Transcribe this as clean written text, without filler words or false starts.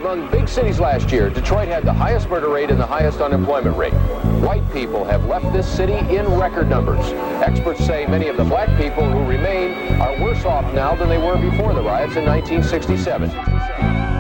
Among big cities last year, Detroit had the highest murder rate and the highest unemployment rate. White people have left this city in record numbers. Experts say many of the black people who remain are worse off now than they were before the riots in 1967.